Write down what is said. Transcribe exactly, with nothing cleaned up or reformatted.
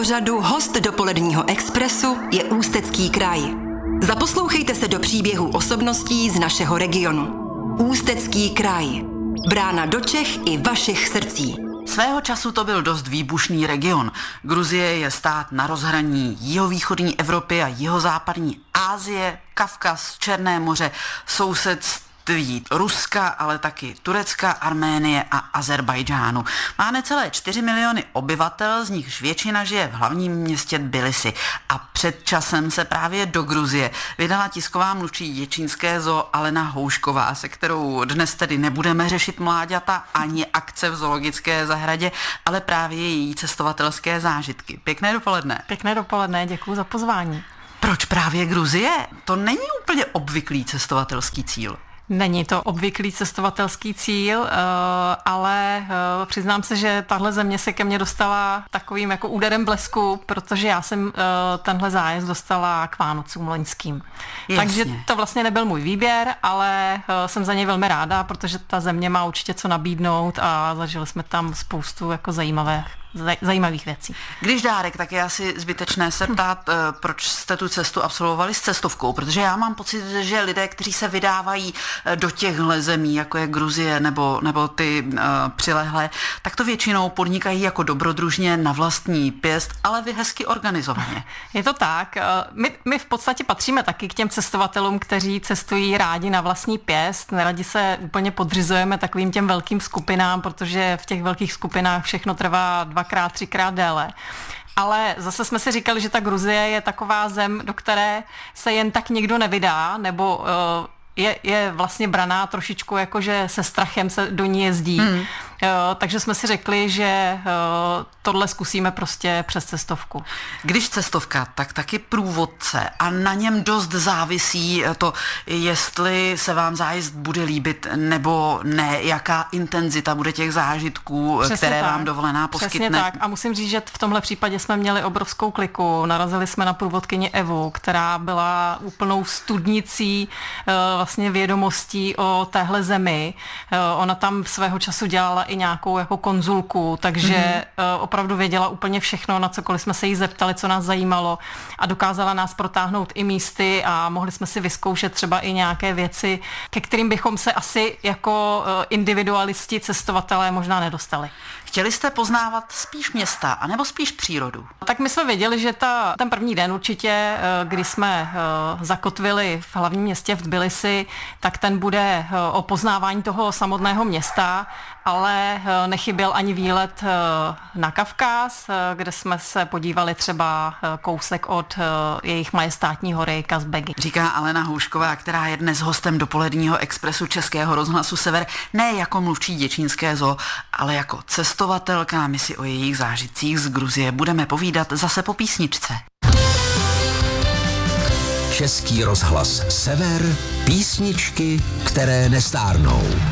pořadu host dopoledního Expressu je Ústecký kraj. Zaposlouchejte se do příběhů osobností z našeho regionu. Ústecký kraj. Brána do Čech i vašich srdcí. Svého času to byl dost výbušný region. Gruzie je stát na rozhraní jihovýchodní Evropy a jihozápadní Asie, Kavkaz, Černé moře, sousedství Ruska, ale taky Turecka, Arménie a Azerbajdžánu. Má necelé čtyři miliony obyvatel, z nichž většina žije v hlavním městě Tbilisi. A před časem se právě do Gruzie vydala tisková mluvčí děčínské zoo Alena Houšková, se kterou dnes tedy nebudeme řešit mláďata ani akce v zoologické zahradě, ale právě její cestovatelské zážitky. Pěkné dopoledne. Pěkné dopoledne, děkuji za pozvání. Proč právě Gruzie? To není úplně obvyklý cestovatelský cíl. Není to obvyklý cestovatelský cíl, ale přiznám se, že tahle země se ke mně dostala takovým jako úderem blesku, protože já jsem tenhle zájezd dostala k Vánocům loňským. Jasně. Takže to vlastně nebyl můj výběr, ale jsem za něj velmi ráda, protože ta země má určitě co nabídnout a zažili jsme tam spoustu jako zajímavé zajímavých věcí. Když dárek, tak je asi zbytečné se ptát, proč jste tu cestu absolvovali s cestovkou, protože já mám pocit, že lidé, kteří se vydávají do těchhle zemí, jako je Gruzie nebo, nebo ty uh, přilehlé, tak to většinou podnikají jako dobrodružně na vlastní pěst, ale vy hezky organizovaně. Je to tak. My, my v podstatě patříme taky k těm cestovatelům, kteří cestují rádi na vlastní pěst. Neradi se úplně podřizujeme takovým těm velkým skupinám, protože v těch velkých skupinách všechno trvá dva dvakrát, třikrát déle. Ale zase jsme si říkali, že ta Gruzie je taková zem, do které se jen tak nikdo nevydá, nebo uh, je, je vlastně braná trošičku jako, že se strachem se do ní jezdí. Hmm. Uh, takže jsme si řekli, že uh, tohle zkusíme prostě přes cestovku. Když cestovka, tak taky průvodce a na něm dost závisí to, jestli se vám zájezd bude líbit nebo ne, jaká intenzita bude těch zážitků, přesně které tak vám dovolená poskytne. Přesně tak a musím říct, že v tomhle případě jsme měli obrovskou kliku. Narazili jsme na průvodkyni Evu, která byla úplnou studnicí uh, vlastně vědomostí o téhle zemi. Uh, ona tam svého času dělala i nějakou jako konzulku, takže mm-hmm. uh, opravdu věděla úplně všechno, na cokoliv jsme se jí zeptali, co nás zajímalo a dokázala nás protáhnout i místy a mohli jsme si vyzkoušet třeba i nějaké věci, ke kterým bychom se asi jako individualisti, cestovatelé možná nedostali. Chtěli jste poznávat spíš města, anebo spíš přírodu? Tak my jsme věděli, že ta, ten první den určitě, kdy jsme zakotvili v hlavním městě v Tbilisi, tak ten bude o poznávání toho samotného města, ale nechyběl ani výlet na Kavkaz, kde jsme se podívali třeba kousek od jejich majestátní hory Kazbegi. Říká Alena Houšková, která je dnes hostem dopoledního Expressu Českého rozhlasu Sever, ne jako mluvčí děčínské zoo, ale jako cestovatelka. My si o jejich zážitcích z Gruzie budeme povídat zase po písničce. Český rozhlas Sever, písničky, které nestárnou.